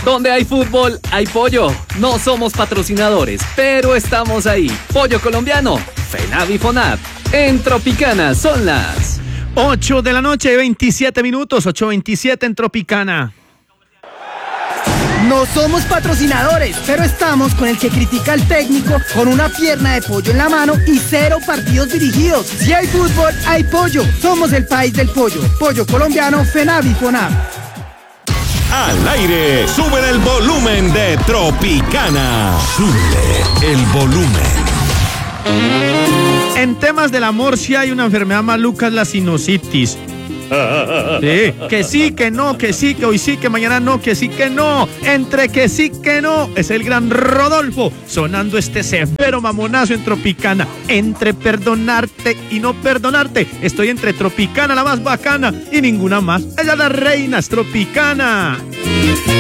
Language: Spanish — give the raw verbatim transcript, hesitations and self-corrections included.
Donde hay fútbol, hay pollo. No somos patrocinadores, pero estamos ahí. Pollo colombiano, FENAV y FONAV. En Tropicana son las ocho de la noche, veintisiete minutos, ocho veintisiete en Tropicana. No somos patrocinadores, pero estamos con el que critica al técnico con una pierna de pollo en la mano y cero partidos dirigidos. Si hay fútbol, hay pollo. Somos el país del pollo. Pollo colombiano, FENAV y FONAV. Al aire, sube el volumen de Tropicana. Sube el volumen. En temas del amor, sí hay una enfermedad maluca, es la sinusitis. Sí, que sí, que no, que sí, que hoy sí, que mañana no, que sí, que no. Entre que sí, que no. Es el gran Rodolfo sonando este severo mamonazo en Tropicana. Entre perdonarte y no perdonarte. Estoy entre Tropicana, la más bacana, y ninguna más. Ella es la reina, es Tropicana.